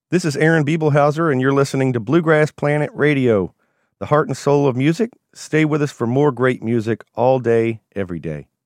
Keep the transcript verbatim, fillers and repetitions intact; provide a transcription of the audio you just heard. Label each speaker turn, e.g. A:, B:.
A: This is Aaron Biebelhauser, and you're listening to Bluegrass Planet Radio, the heart and soul of music. Stay with us for more great music all day, every day.